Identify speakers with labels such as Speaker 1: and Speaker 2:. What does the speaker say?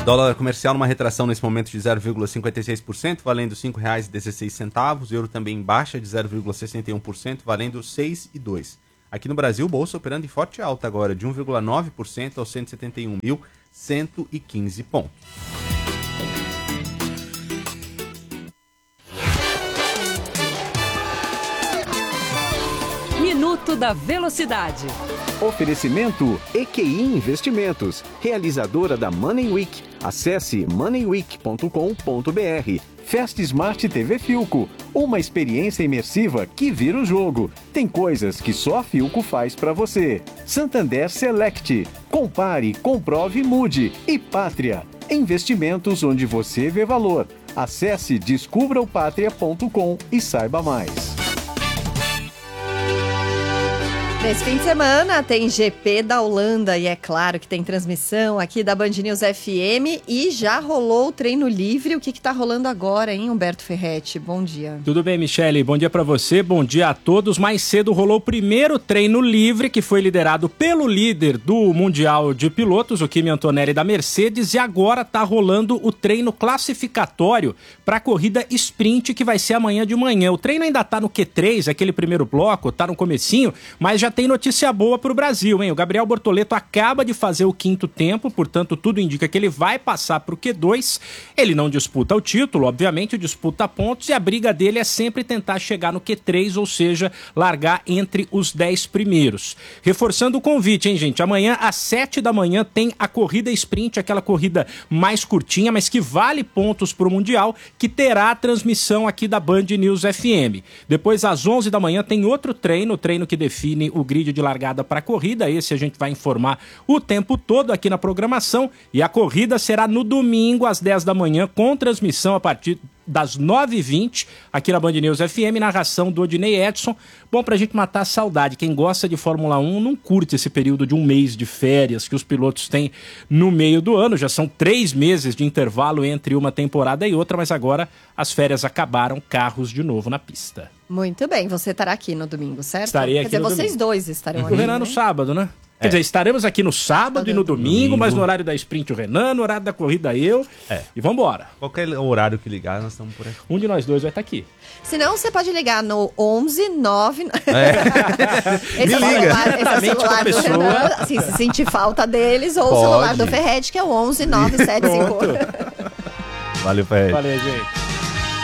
Speaker 1: Dólar comercial numa retração nesse momento de 0,56%, valendo R$ 5,16. Euro também em baixa de 0,61%, valendo R$ 6,02. Aqui no Brasil, bolsa operando em forte alta agora, de 1,9% aos 171.115 pontos.
Speaker 2: Minuto da Velocidade.
Speaker 3: Oferecimento EQI Investimentos, realizadora da Money Week. Acesse moneyweek.com.br. Fast Smart TV Philco, uma experiência imersiva que vira o jogo. Tem coisas que só a Philco faz para você. Santander Select. Compare, comprove e mude. E Pátria. Investimentos onde você vê valor. Acesse descubraopatria.com e saiba mais.
Speaker 4: Nesse fim de semana tem GP da Holanda e é claro que tem transmissão aqui da Band News FM e já rolou o treino livre. O que está rolando agora, hein, Humberto Ferretti? Bom dia.
Speaker 5: Tudo bem, Michele? Bom dia para você, bom dia a todos. Mais cedo rolou o primeiro treino livre que foi liderado pelo líder do Mundial de Pilotos, o Kimi Antonelli da Mercedes, e agora está rolando o treino classificatório para a corrida sprint que vai ser amanhã de manhã. O treino ainda está no Q3, aquele primeiro bloco, está no comecinho, mas já tem notícia boa para o Brasil, hein? O Gabriel Bortoleto acaba de fazer o quinto tempo, portanto tudo indica que ele vai passar para o Q2. Ele não disputa o título, obviamente, disputa pontos e a briga dele é sempre tentar chegar no Q3, ou seja, largar entre os 10 primeiros. Reforçando o convite, hein, gente? Amanhã às 7 da manhã tem a corrida sprint, aquela corrida mais curtinha, mas que vale pontos para o Mundial, que terá a transmissão aqui da Band News FM. Depois às 11 da manhã tem outro treino, o treino que define o grid de largada para a corrida. Esse a gente vai informar o tempo todo aqui na programação e a corrida será no domingo às 10 da manhã com transmissão a partir das 9h20 aqui na Band News FM, narração do Odinei Edson. Bom, pra gente matar a saudade, quem gosta de Fórmula 1 não curte esse período de um mês de férias que os pilotos têm no meio do ano, já são 3 meses de intervalo entre uma temporada e outra, mas agora as férias acabaram, carros de novo na pista.
Speaker 4: Muito bem, você estará aqui no domingo, certo?
Speaker 5: Estarei aqui.
Speaker 4: Quer dizer,
Speaker 5: no
Speaker 4: vocês
Speaker 5: domingo.
Speaker 4: Dois estarão aqui.
Speaker 5: O Renan no sábado, né? Quer dizer, estaremos aqui no sábado e no domingo, mas no horário da sprint o Renan, no horário da corrida eu. E vambora.
Speaker 1: Qualquer horário que ligar, nós estamos por aqui.
Speaker 5: Um de nós dois vai estar aqui.
Speaker 4: Se não, você pode ligar no 11 9...
Speaker 1: Me
Speaker 4: esse
Speaker 1: liga.
Speaker 4: é o celular do Renan, assim, se sentir falta deles, ou o celular do Ferretti, que é o 11 9 7 5.
Speaker 1: Valeu, Ferretti.
Speaker 5: Valeu, gente.